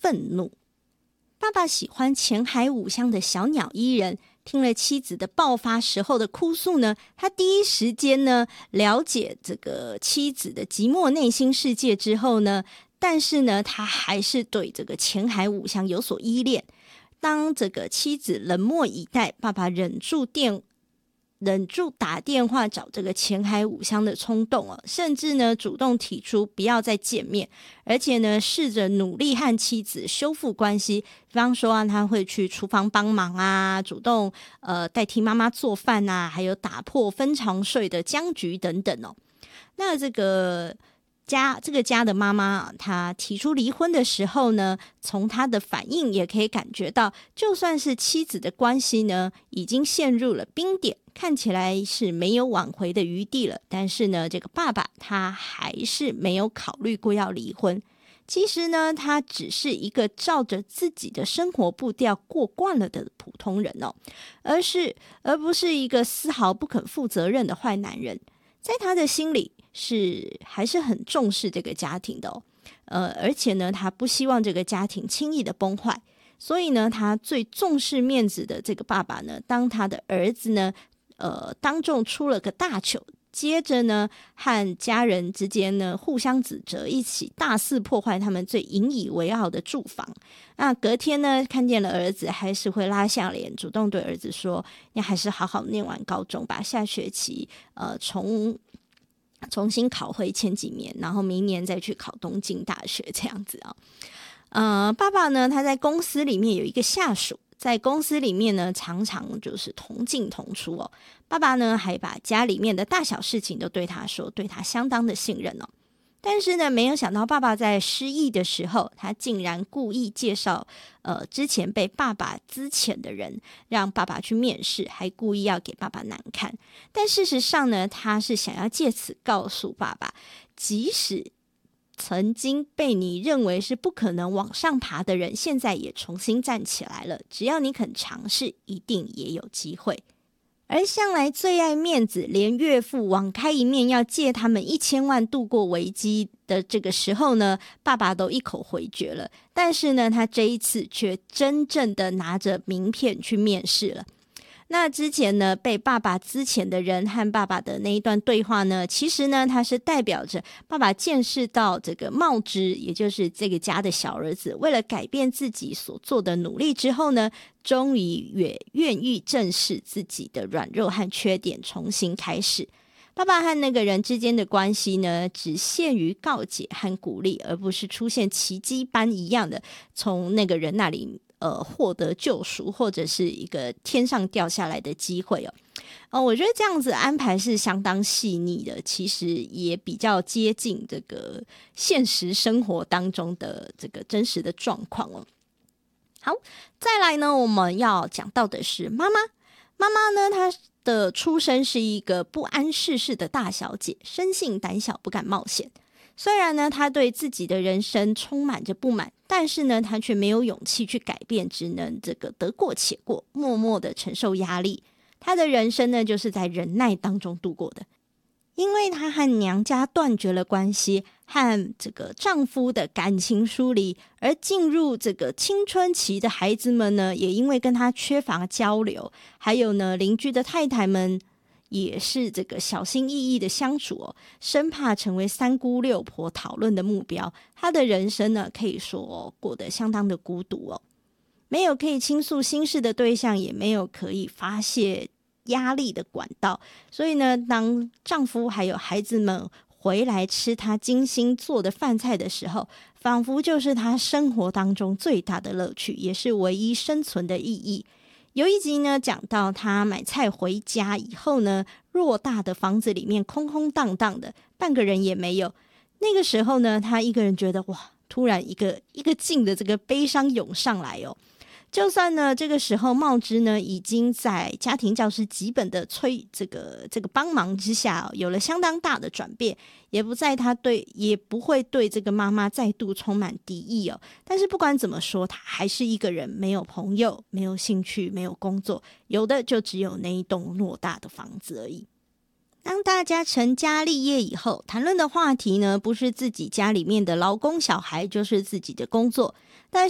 愤怒。爸爸喜欢前海五乡的小鸟依人，听了妻子的爆发时候的哭诉呢，他第一时间呢了解这个妻子的寂寞内心世界之后呢，但是呢他还是对这个前海五乡有所依恋。当这个妻子冷漠以待，爸爸忍住打电话找这个前海五乡的冲动甚至呢主动提出不要再见面，而且呢试着努力和妻子修复关系，比方说他会去厨房帮忙啊，主动代替妈妈做饭啊，还有打破分床睡的僵局等等那这个家的妈妈她提出离婚的时候呢，从她的反应也可以感觉到，就算是妻子的关系呢已经陷入了冰点，看起来是没有挽回的余地了，但是呢这个爸爸他还是没有考虑过要离婚。其实呢他只是一个照着自己的生活步调过惯了的普通人而不是一个丝毫不肯负责任的坏男人。在他的心里还是很重视这个家庭的而且呢他不希望这个家庭轻易的崩坏，所以呢他最重视面子的这个爸爸呢，当他的儿子呢当众出了个大糗，接着呢和家人之间呢互相指责，一起大肆破坏他们最引以为傲的住房。那隔天呢看见了儿子，还是会拉下脸主动对儿子说，你还是好好念完高中吧，下学期重新考回前几名，然后明年再去考东京大学这样子爸爸呢他在公司里面有一个下属，在公司里面呢常常就是同进同出爸爸呢还把家里面的大小事情都对他说，对他相当的信任但是呢没有想到爸爸在失忆的时候，他竟然故意介绍之前被爸爸资遣的人让爸爸去面试，还故意要给爸爸难看。但事实上呢他是想要借此告诉爸爸，即使曾经被你认为是不可能往上爬的人，现在也重新站起来了，只要你肯尝试，一定也有机会。而向来最爱面子，连岳父网开一面要借他们1000万度过危机的这个时候呢，爸爸都一口回绝了。但是呢他这一次却真正的拿着名片去面试了。那之前呢被爸爸资遣的人和爸爸的那一段对话呢，其实呢它是代表着爸爸见识到这个茂之，也就是这个家的小儿子，为了改变自己所做的努力之后呢，终于也愿意正视自己的软弱和缺点，重新开始。爸爸和那个人之间的关系呢，只限于告解和鼓励，而不是出现奇迹般一样的从那个人那里获得救赎，或者是一个天上掉下来的机会我觉得这样子安排是相当细腻的，其实也比较接近这个现实生活当中的这个真实的状况好，再来呢我们要讲到的是妈妈呢，她的出身是一个不谙世事的大小姐，生性胆小，不敢冒险。虽然呢她对自己的人生充满着不满，但是呢她却没有勇气去改变，只能这个得过且过，默默的承受压力。她的人生呢就是在忍耐当中度过的。因为她和娘家断绝了关系，和这个丈夫的感情疏离，而进入这个青春期的孩子们呢，也因为跟她缺乏交流，还有呢邻居的太太们也是这个小心翼翼的相处生怕成为三姑六婆讨论的目标。她的人生呢可以说过得相当的孤独没有可以倾诉心事的对象，也没有可以发泄压力的管道，所以呢当丈夫还有孩子们回来吃她精心做的饭菜的时候，仿佛就是她生活当中最大的乐趣，也是唯一生存的意义。有一集呢讲到她买菜回家以后呢，偌大的房子里面空空荡荡的，半个人也没有。那个时候呢她一个人觉得哇，突然一个劲的这个悲伤涌上来就算呢这个时候茂之呢已经在家庭教师几本的这个帮忙之下有了相当大的转变，也不会对这个妈妈再度充满敌意但是不管怎么说，他还是一个人，没有朋友，没有兴趣，没有工作，有的就只有那一栋偌大的房子而已。当大家成家立业以后，谈论的话题呢，不是自己家里面的劳工小孩，就是自己的工作。但